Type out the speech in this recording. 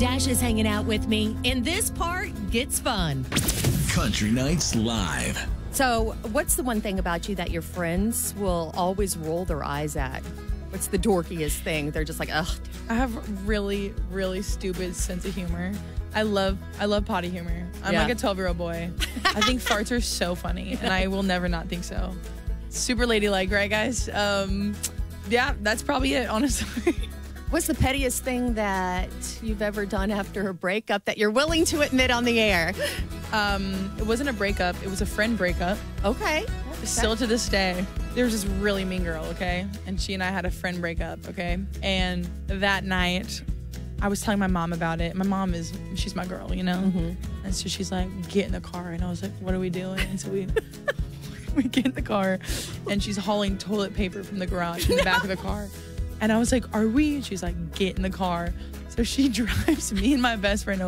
Dash is hanging out with me, and this part gets fun. Country Nights Live. So, what's the one thing about you that your friends will always roll their eyes at? What's the dorkiest thing? They're just like, ugh. I have really, really stupid sense of humor. I love potty humor. I'm like a 12-year-old boy. I think farts are so funny, and I will never not think so. Super ladylike, right, guys? Yeah, that's probably it, honestly. What's the pettiest thing that you've ever done after a breakup that you're willing to admit on the air? It wasn't a breakup. It was a friend breakup. Okay. Still to this day. There was this really mean girl, okay? And she and I had a friend breakup, okay? And that night, I was telling my mom about it. My mom she's my girl, you know? Mm-hmm. And so she's like, get in the car. And I was like, what are we doing? And so we get in the car, and she's hauling toilet paper from the garage in the back of the car. And I was like, are we? And she's like, get in the car. So she drives me and my best friend over.